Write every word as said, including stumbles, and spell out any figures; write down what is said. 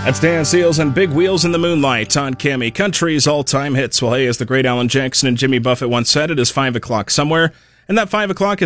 That's Dan Seals and Big Wheels in the Moonlight on Cammy, country's all-time hits. Well, hey, as the great Alan Jackson and Jimmy Buffett once said, it is five o'clock somewhere, and that five o'clock is